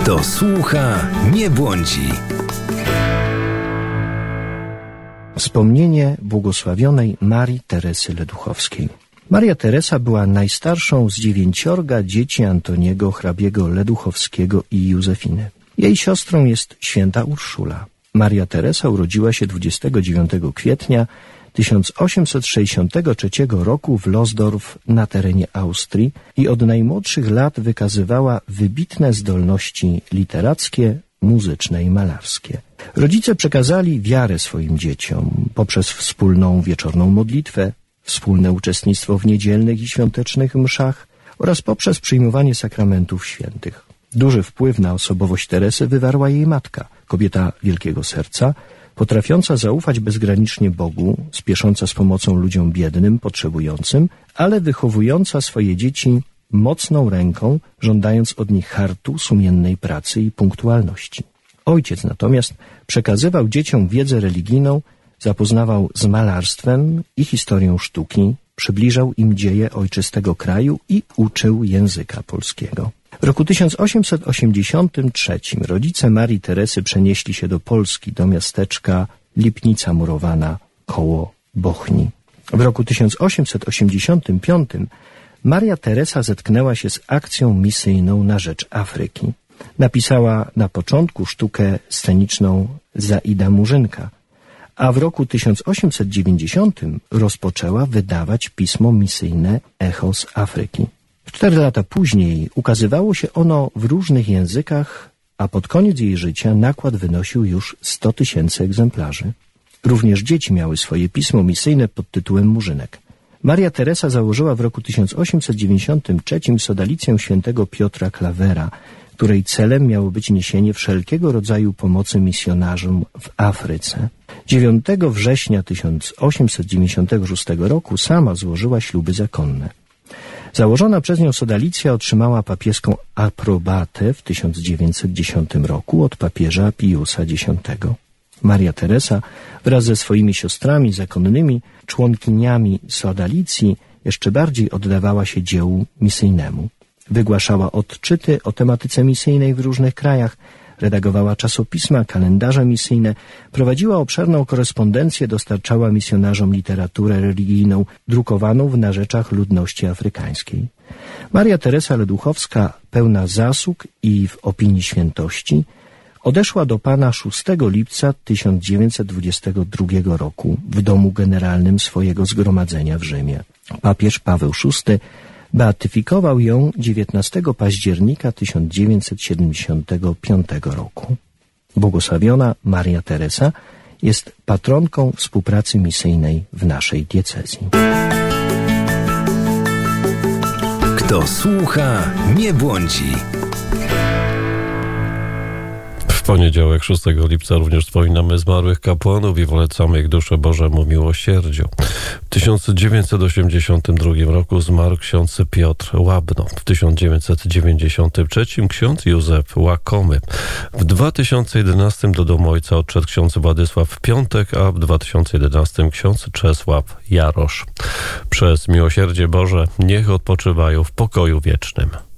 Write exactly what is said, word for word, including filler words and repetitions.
Kto słucha, nie błądzi. Wspomnienie błogosławionej Marii Teresy Leduchowskiej. Maria Teresa była najstarszą z dziewięciorga dzieci Antoniego, hrabiego Leduchowskiego i Józefiny. Jej siostrą jest święta Urszula. Maria Teresa urodziła się dwudziestego dziewiątego kwietnia tysiąc osiemset sześćdziesiątego trzeciego roku w Losdorf na terenie Austrii i od najmłodszych lat wykazywała wybitne zdolności literackie, muzyczne i malarskie. Rodzice przekazali wiarę swoim dzieciom poprzez wspólną wieczorną modlitwę, wspólne uczestnictwo w niedzielnych i świątecznych mszach oraz poprzez przyjmowanie sakramentów świętych. Duży wpływ na osobowość Teresy wywarła jej matka, kobieta wielkiego serca, potrafiąca zaufać bezgranicznie Bogu, spiesząca z pomocą ludziom biednym, potrzebującym, ale wychowująca swoje dzieci mocną ręką, żądając od nich hartu, sumiennej pracy i punktualności. Ojciec natomiast przekazywał dzieciom wiedzę religijną, zapoznawał z malarstwem i historią sztuki, przybliżał im dzieje ojczystego kraju i uczył języka polskiego. W roku tysiąc osiemset osiemdziesiątym trzecim rodzice Marii Teresy przenieśli się do Polski, do miasteczka Lipnica Murowana koło Bochni. W roku tysiąc osiemset osiemdziesiątym piątym Maria Teresa zetknęła się z akcją misyjną na rzecz Afryki. Napisała na początku sztukę sceniczną Zaida Murzynka, a w roku tysiąc osiemset dziewięćdziesiątym rozpoczęła wydawać pismo misyjne Echo z Afryki. Cztery lata później ukazywało się ono w różnych językach, a pod koniec jej życia nakład wynosił już sto tysięcy egzemplarzy. Również dzieci miały swoje pismo misyjne pod tytułem Murzynek. Maria Teresa założyła w roku tysiąc osiemset dziewięćdziesiątym trzecim sodalicję świętego Piotra Klawera, której celem miało być niesienie wszelkiego rodzaju pomocy misjonarzom w Afryce. dziewiątego września tysiąc osiemset dziewięćdziesiątego szóstego roku sama złożyła śluby zakonne. Założona przez nią sodalicja otrzymała papieską aprobatę w tysiąc dziewięćset dziesiątym roku od papieża Piusa X. Maria Teresa wraz ze swoimi siostrami zakonnymi, członkiniami sodalicji, jeszcze bardziej oddawała się dziełu misyjnemu. Wygłaszała odczyty o tematyce misyjnej w różnych krajach, redagowała czasopisma, kalendarze misyjne, prowadziła obszerną korespondencję, dostarczała misjonarzom literaturę religijną drukowaną w narzeczach ludności afrykańskiej. Maria Teresa Leduchowska, pełna zasług i w opinii świętości, odeszła do Pana szóstego lipca tysiąc dziewięćset dwudziestego drugiego roku w domu generalnym swojego zgromadzenia w Rzymie. Papież Paweł szósty beatyfikował ją dziewiętnastego października tysiąc dziewięćset siedemdziesiątego piątego roku. Błogosławiona Maria Teresa jest patronką współpracy misyjnej w naszej diecezji. Kto słucha, nie błądzi. W poniedziałek szóstego lipca również wspominamy zmarłych kapłanów i polecamy ich duszę Bożemu miłosierdziu. W tysiąc dziewięćset osiemdziesiątym drugim roku zmarł ksiądz Piotr Łabno. W tysiąc dziewięćset dziewięćdziesiątym trzecim ksiądz Józef Łakomy. W dwa tysiące jedenastym do domu ojca odszedł ksiądz Władysław Piątek, a w dwa tysiące jedenastym ksiądz Czesław Jarosz. Przez miłosierdzie Boże niech odpoczywają w pokoju wiecznym.